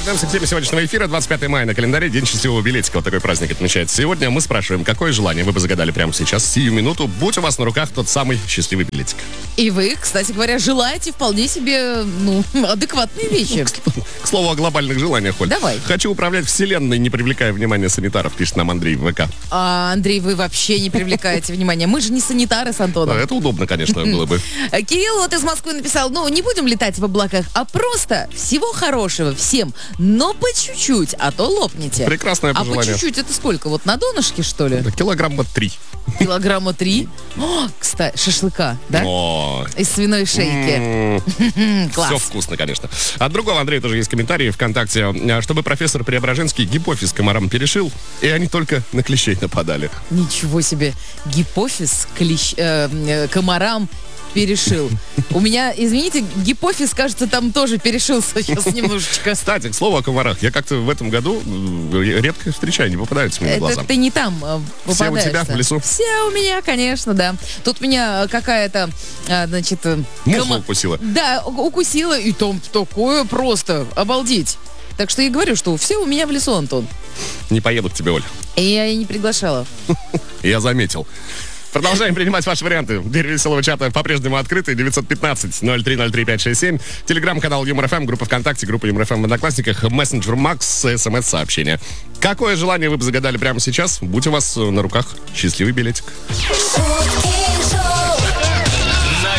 Вернемся к теме сегодняшнего эфира. 25 мая на календаре, День счастливого билетика. Вот такой праздник отмечается. Сегодня мы спрашиваем, какое желание вы бы загадали прямо сейчас, сию минуту, будь у вас на руках тот самый счастливый билетик. И вы, кстати говоря, желаете вполне себе, адекватные вещи. К слову о глобальных желаниях, Оль. Давай. Хочу управлять вселенной, не привлекая внимания санитаров, пишет нам Андрей в ВК. Андрей, вы вообще не привлекаете внимания. Мы же не санитары с Антоном. Это удобно, конечно, было бы. Кирилл вот из Москвы написал, не будем летать в облаках, а просто всего хорошего всем, но по чуть-чуть, а то лопнете. Прекрасное пожелание. А по чуть-чуть это сколько? Вот на донышке, что ли? Килограмма 3. Килограмма 3. О, кстати, шашлыка, да? О, из свиной шейки. Класс. Все вкусно, конечно. От другого Андрея тоже есть комментарий ВКонтакте, чтобы профессор Преображенский гипофиз комарам перешил, и они только на клещей нападали. Ничего себе. Гипофиз комарам перешил. У меня, извините, гипофиз, кажется, там тоже перешился сейчас немножечко. Кстати, к слову о комарах. Я как-то в этом году редко встречаю, не попадаются мне в глаза. Это ты не там попадаешься. Все у тебя в лесу? Все у меня, конечно, да. Тут меня какая-то, муха укусила. Да, укусила, и там такое просто, обалдеть. Так что я говорю, что все у меня в лесу, Антон. Не поеду к тебе, Оль. И я и не приглашала. Я заметил. Продолжаем принимать ваши варианты. Дверь веселого чата по-прежнему открыта. 915-0303-567. Телеграм-канал Юмор ФМ, группа ВКонтакте, группа Юмор ФМ в Одноклассниках, мессенджер Макс, СМС-сообщение. Какое желание вы бы загадали прямо сейчас? Будь у вас на руках счастливый билетик.